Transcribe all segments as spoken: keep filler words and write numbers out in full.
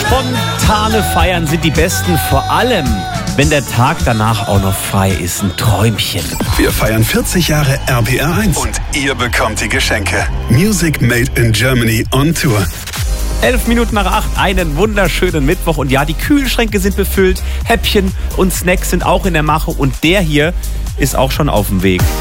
Spontane Feiern sind die besten, vor allem, wenn der Tag danach auch noch frei ist. Ein Träumchen. Wir feiern vierzig Jahre R P R eins und ihr bekommt die Geschenke. Music Made in Germany on Tour. Elf Minuten nach acht, einen wunderschönen Mittwoch. Und ja, die Kühlschränke sind befüllt, Häppchen und Snacks sind auch in der Mache. Und der hier ist auch schon auf dem Weg.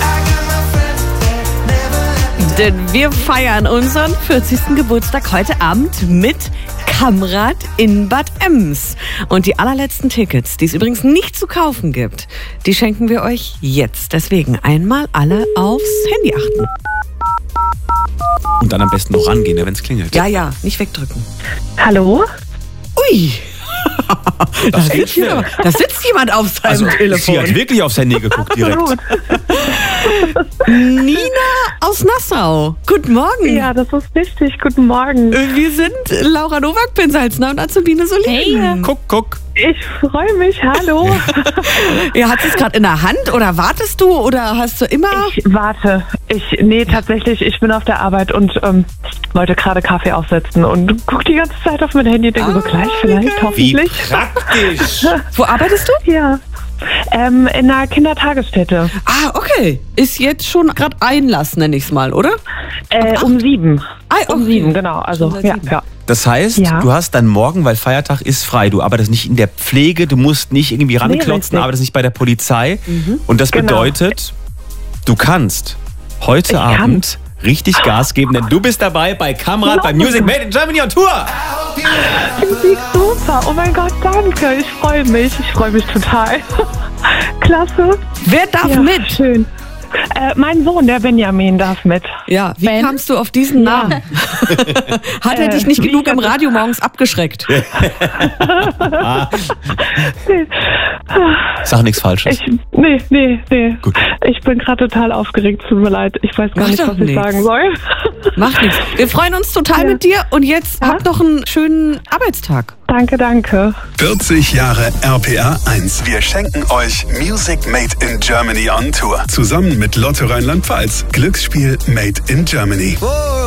Denn wir feiern unseren vierzigsten Geburtstag heute Abend mit Kamrad in Bad Ems. Und die allerletzten Tickets, die es übrigens nicht zu kaufen gibt, die schenken wir euch jetzt. Deswegen einmal alle aufs Handy achten. Und dann am besten noch rangehen, wenn es klingelt. Ja, ja, nicht wegdrücken. Hallo? Ui. Da sitzt, schnell. da sitzt jemand auf seinem Also, Telefon. sie hat wirklich aufs Handy geguckt direkt. Nina aus Nassau. Guten Morgen. Ja, das ist richtig. Guten Morgen. Wir sind Laura Nowak-Pinsalzner und Azubine Solin. Hey. Guck, guck. Ich freue mich. Hallo. Ja, hast du es gerade in der Hand oder wartest du oder hast du immer... Ich warte. Ich, nee, tatsächlich, ich bin auf der Arbeit und ähm, wollte gerade Kaffee aufsetzen und gucke die ganze Zeit auf mein Handy, denke so gleich vielleicht, Wie hoffentlich. praktisch. Wo arbeitest du? Ja. Ähm, in einer Kindertagesstätte. Ah, okay. Ist jetzt schon gerade Einlass, nenne ich es mal, oder? Äh, acht? um sieben. Ah, okay. Um sieben, genau. Also, Schon seit ja, sieben. ja. Das heißt, Ja. du hast dann morgen, weil Feiertag ist, frei. Du arbeitest nicht in der Pflege, du musst nicht irgendwie ranklotzen, richtig. arbeitest nicht bei der Polizei. Und das Genau. bedeutet, du kannst heute Ich kann. Abend richtig Gas geben, denn du bist dabei bei Kamrad, bei Music Made in Germany on Tour. Musik super. Oh mein Gott, danke. Ich freue mich. Ich freue mich total. Klasse. Wer darf Ja, mit? Schön. Äh, mein Sohn, der Benjamin, darf mit. Ja, wie Ben? kamst du auf diesen Namen? Hat er Äh, dich nicht wie genug ich im das- Radio morgens abgeschreckt? Sag nichts Falsches. Ich, nee, nee, nee. Gut. Ich bin gerade total aufgeregt. Tut mir leid. Ich weiß gar Macht nicht, doch was ich nichts. sagen soll. Macht nichts. Wir freuen uns total Ja. mit dir und jetzt Ja. habt noch einen schönen Arbeitstag. Danke, danke. vierzig Jahre R P R eins. Wir schenken euch Music Made in Germany on Tour. Zusammen mit Lotto Rheinland-Pfalz. Glücksspiel Made in Germany.